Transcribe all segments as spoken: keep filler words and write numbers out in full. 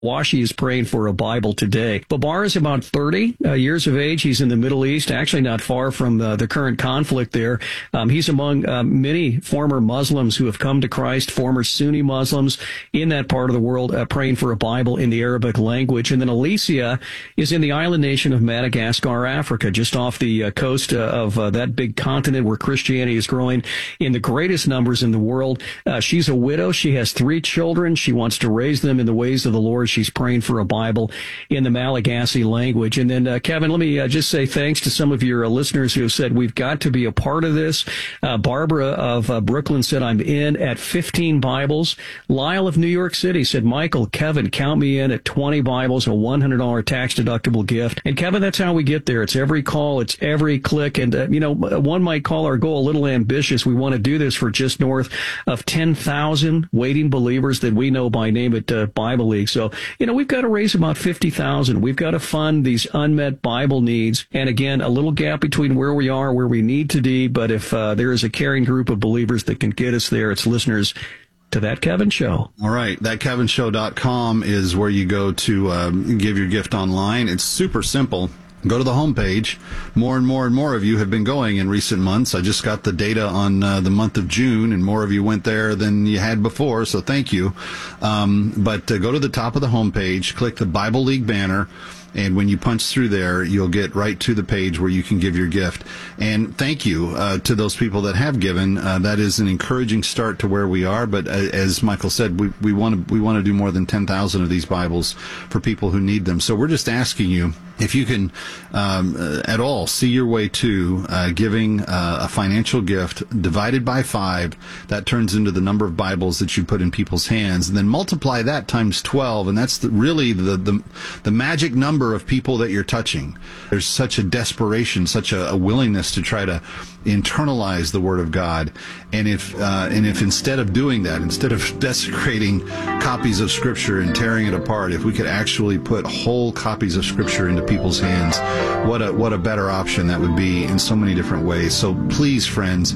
Washi is praying for a Bible today. Babar is about thirty uh, years of age. He's in the Middle East, actually not far from uh, the current conflict there. Um, he's among uh, many former Muslims who have come to Christ, former Sunni Muslims in that part of the world, uh, praying for a Bible in the Arabic language. And then Alicia is in the island nation of Madagascar, Africa, just off the uh, coast uh, of uh, that big continent where Christianity is growing in the greatest numbers in the world. Uh, she's a widow. She has three children. She wants to raise them in the ways of the Lord. She's praying for a Bible in the Malagasy language. And then, uh, Kevin, let me uh, just say thanks to some of your uh, listeners who have said we've got to be a part of this. Uh, Barbara of uh, Brooklyn said, I'm in at fifteen Bibles. Lyle of New York City said, Michael, Kevin, count me in at twenty Bibles, a one hundred dollars tax-deductible gift. And, Kevin, that's how we get there. It's every call. It's every click. And, uh, you know, one might call our goal a little ambitious. We want to do this for just north of ten thousand waiting believers that we know by name at uh, Bible League. So, you know, we've got to raise about fifty thousand. We've got to fund these unmet Bible needs. And again, a little gap between where we are, where we need to be. But if uh, there is a caring group of believers that can get us there, it's listeners to That Kevin Show. All right. that kevin show dot com is where you go to um, give your gift online. It's super simple. Go to the homepage. More and more and more of you have been going in recent months. I just got the data on uh, the month of June, and more of you went there than you had before, so thank you. Um, but uh, go to the top of the homepage, click the Bible League banner, and when you punch through there, you'll get right to the page where you can give your gift. And thank you uh, to those people that have given. Uh, that is an encouraging start to where we are. But uh, as Michael said, we we want to we want to do more than ten thousand of these Bibles for people who need them. So we're just asking you if you can um, uh, at all see your way to uh, giving uh, a financial gift divided by five. That turns into the number of Bibles that you put in people's hands, and then multiply that times twelve, and that's the, really the, the the magic number of people that you're touching. There's such a desperation, such a, a willingness to try to internalize the Word of God. And if uh, and if instead of doing that, instead of desecrating copies of Scripture and tearing it apart, if we could actually put whole copies of Scripture into people's hands, what a what a better option that would be in so many different ways. So please, friends,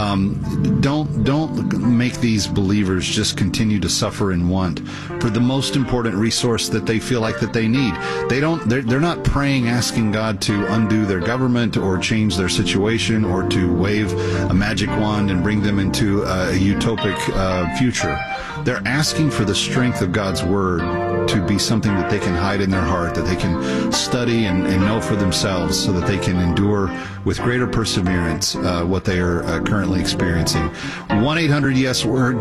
um, don't don't make these believers just continue to suffer and want for the most important resource that they feel like that they need. They don't. They're, they're not praying, asking God to undo their government or change their situation or to wave a magic wand and bring them into a utopic uh, future. They're asking for the strength of God's Word to be something that they can hide in their heart, that they can study and, and know for themselves, so that they can endure with greater perseverance uh, what they are uh, currently experiencing. one eight hundred yes word.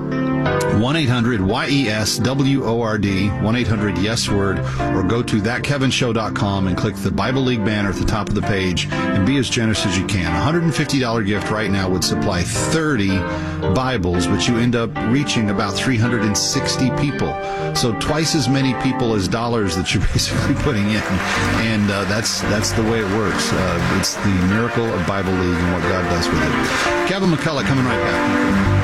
one eight hundred Y E S W O R D, one eight hundred yes word, or go to that kevin show dot com and click the Bible League banner at the top of the page and be as generous as you can. a one hundred fifty dollars gift right now would supply thirty Bibles, but you end up reaching about three hundred sixty people. So twice as many people as dollars that you're basically putting in. And uh, that's that's the way it works. Uh, it's the miracle of Bible League and what God does with it. Kevin McCullough coming right back.